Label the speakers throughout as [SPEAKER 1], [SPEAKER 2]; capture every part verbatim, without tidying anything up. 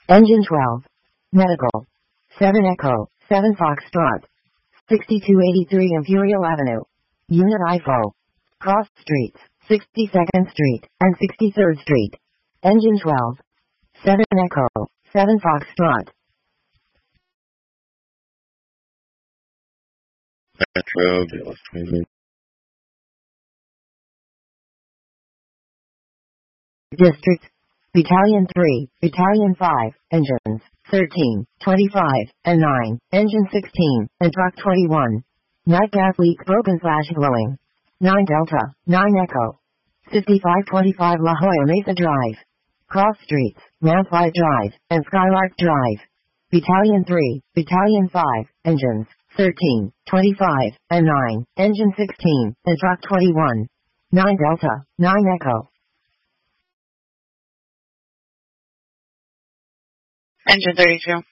[SPEAKER 1] Engine twelve. Medical. seven Echo, seven Foxtrot. sixty-two eighty-three Imperial Avenue. Unit I F O. Cross Streets, sixty-second Street, and sixty-third Street. Engine twelve. seven Echo, seven Foxtrot.
[SPEAKER 2] Metro, Dallas twenty-nine.
[SPEAKER 1] District. Battalion three, Battalion five, Engines, thirteen, twenty-five, and nine, Engine sixteen, and Truck twenty-one. Night gas leak broken slash glowing. nine Delta, nine Echo. fifty-five twenty-five La Jolla Mesa Drive. Cross Streets, Lamplight Drive, and Skylark Drive. Battalion three, Battalion five, Engines, thirteen, twenty-five, and nine, Engine sixteen, and Truck twenty-one. nine Delta, nine Echo.
[SPEAKER 3] Engine thirty-two.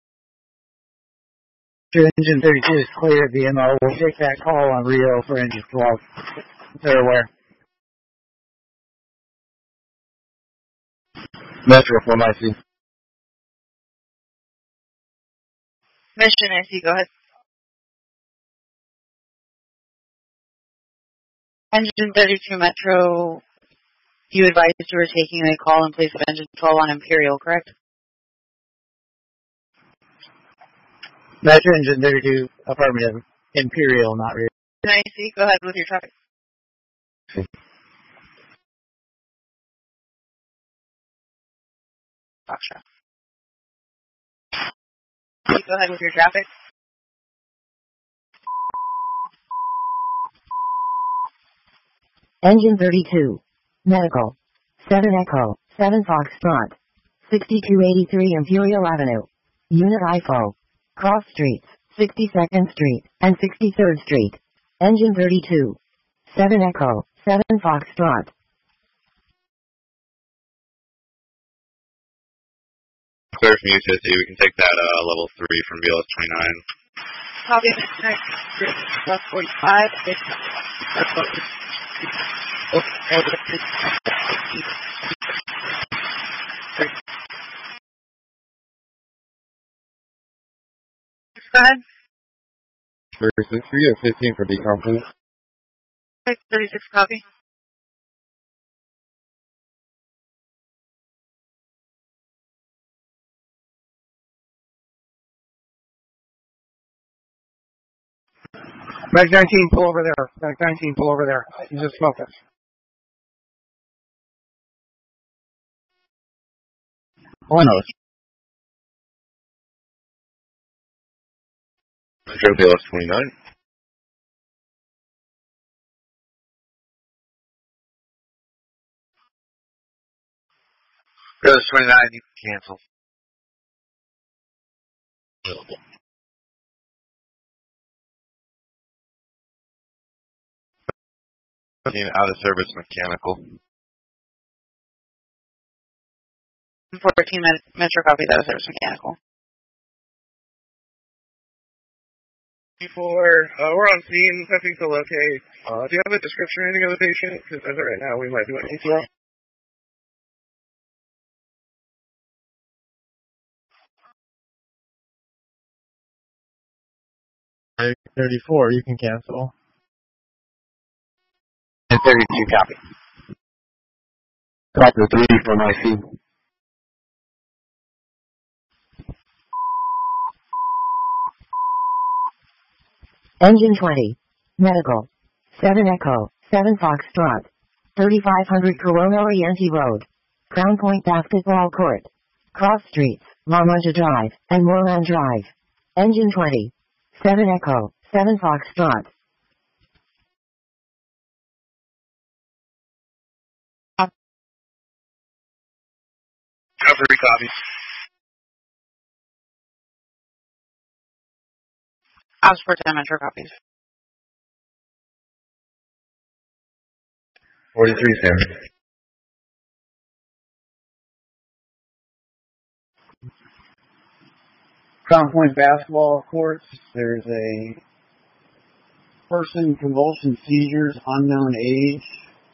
[SPEAKER 4] Engine thirty-two is clear at the M O. We'll take that call on Rio for engine twelve. They're aware.
[SPEAKER 2] Metro from I C.
[SPEAKER 3] Mission I C, go ahead. Engine thirty-two Metro, you advised you were taking a call in place of Engine twelve on Imperial, correct?
[SPEAKER 4] Metro Engine thirty-two, affirmative. Imperial, not Rio.
[SPEAKER 3] I C, go ahead with your traffic. Foxtrot. Go ahead with your traffic.
[SPEAKER 1] Engine thirty-two. Medical. seven Echo, seven Foxtrot. sixty-two eighty-three Imperial Avenue. Unit I F O. Cross Streets, sixty-second Street, and sixty-third Street. Engine thirty-two. seven Echo, seven Foxtrot.
[SPEAKER 2] Clear from U T S C, we can take that uh, level three from B L S twenty-nine.
[SPEAKER 3] Copy. Plus forty-five. Go ahead.
[SPEAKER 2] thirty-six for you, fifteen for decom, please.
[SPEAKER 3] thirty-six copy.
[SPEAKER 4] Mag nineteen, pull over there. Mag nineteen, pull over there. You just smoke us.
[SPEAKER 2] Oh, I know. Metro B L S twenty-nine.
[SPEAKER 5] B L S twenty-nine, you can cancel.
[SPEAKER 2] Available. Out of service mechanical.
[SPEAKER 3] fourteen Metro copy, that was service mechanical.
[SPEAKER 6] Before, uh, we're on scene, testing still okay. Uh, do you have a description or anything of the patient? Because as of right now, we might be waiting for
[SPEAKER 4] thirty-four, you can cancel.
[SPEAKER 5] And thirty-two copy.
[SPEAKER 2] Copy three from I C.
[SPEAKER 1] Engine twenty. Medical. seven Echo, seven Foxtrot. thirty-five hundred Corona Oriente Road. Crown Point Basketball Court. Cross Streets, La Mancha Drive, and Moreland Drive. Engine twenty. seven Echo, seven Foxtrot.
[SPEAKER 5] Cover copy.
[SPEAKER 3] Ask for ten Metro copies.
[SPEAKER 2] forty-three, Sam.
[SPEAKER 4] Crown Point Basketball Courts, there's a person, convulsion seizures, unknown age.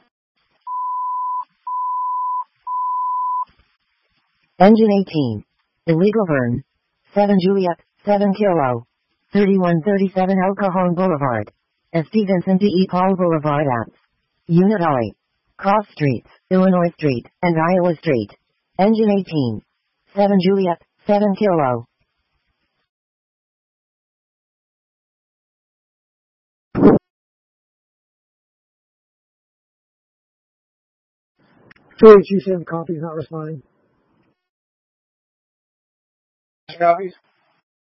[SPEAKER 1] Engine eighteen. Illegal burn. seven Juliet, seven Kilo. thirty-one thirty-seven El Cajon Boulevard. S D Vincent D. E. Paul Boulevard at Unit I. Cross Streets, Illinois Street, and Iowa Street. Engine eighteen. seven Juliet, seven Kilo.
[SPEAKER 4] thirty-two seven copies not responding.
[SPEAKER 6] Copies?